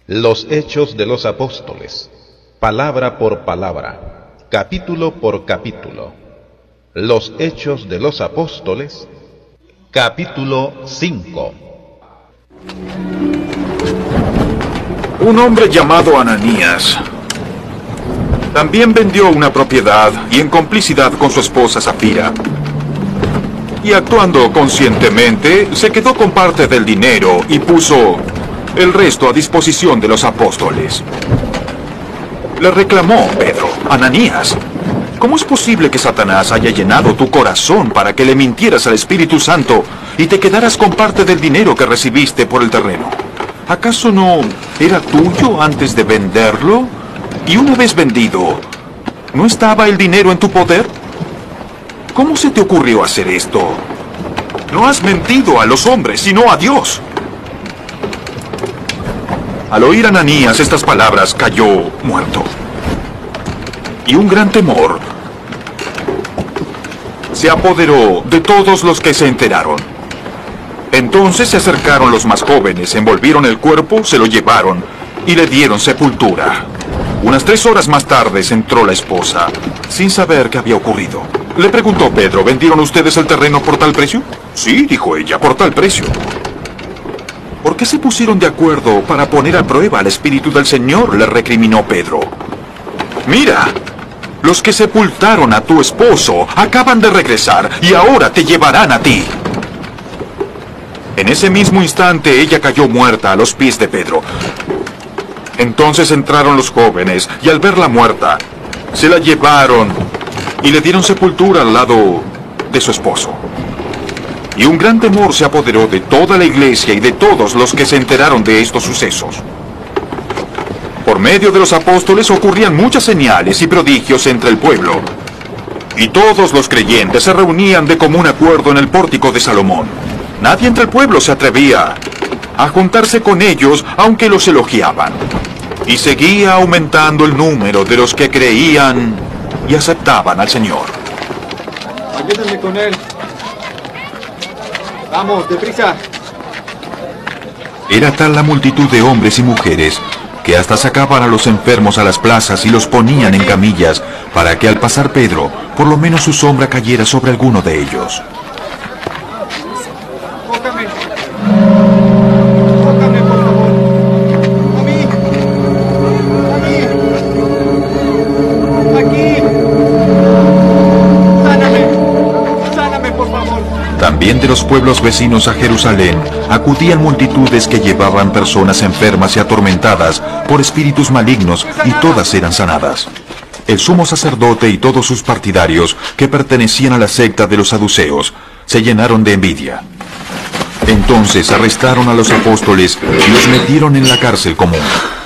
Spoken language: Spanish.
Los Hechos de los Apóstoles, palabra por palabra, capítulo por capítulo. Los Hechos de los Apóstoles, capítulo 5. Un hombre llamado Ananías también vendió una propiedad y en complicidad con su esposa Safira, y actuando conscientemente se quedó con parte del dinero y puso el resto a disposición de los apóstoles. Le reclamó Pedro: Ananías, ¿cómo es posible que Satanás haya llenado tu corazón para que le mintieras al Espíritu Santo y te quedaras con parte del dinero que recibiste por el terreno? ¿Acaso no era tuyo antes de venderlo? Y una vez vendido, ¿no estaba el dinero en tu poder? ¿Cómo se te ocurrió hacer esto? No has mentido a los hombres, sino a Dios. Al oír Ananías estas palabras, cayó muerto. Y un gran temor se apoderó de todos los que se enteraron. Entonces se acercaron los más jóvenes, envolvieron el cuerpo, se lo llevaron y le dieron sepultura. Unas 3 horas más tarde entró la esposa, sin saber qué había ocurrido. Le preguntó Pedro: ¿vendieron ustedes el terreno por tal precio? Sí, dijo ella, por tal precio. ¿Por qué se pusieron de acuerdo para poner a prueba al Espíritu del Señor?, le recriminó Pedro. Mira, los que sepultaron a tu esposo acaban de regresar y ahora te llevarán a ti. En ese mismo instante ella cayó muerta a los pies de Pedro. Entonces entraron los jóvenes y al verla muerta, se la llevaron y le dieron sepultura al lado de su esposo. Y un gran temor se apoderó de toda la iglesia y de todos los que se enteraron de estos sucesos. Por medio de los apóstoles ocurrían muchas señales y prodigios entre el pueblo, y todos los creyentes se reunían de común acuerdo en el pórtico de Salomón. Nadie entre el pueblo se atrevía a juntarse con ellos, aunque los elogiaban. Y seguía aumentando el número de los que creían y aceptaban al Señor. Ayúdenme con él. Vamos, deprisa. Era tal la multitud de hombres y mujeres que hasta sacaban a los enfermos a las plazas y los ponían en camillas para que al pasar Pedro, por lo menos su sombra cayera sobre alguno de ellos. Tócame. Tócame, por favor. A mí. Aquí. Sáname. Sáname, por favor. También de los pueblos vecinos a Jerusalén acudían multitudes que llevaban personas enfermas y atormentadas por espíritus malignos, y todas eran sanadas. El sumo sacerdote y todos sus partidarios, que pertenecían a la secta de los saduceos, se llenaron de envidia. Entonces arrestaron a los apóstoles y los metieron en la cárcel común.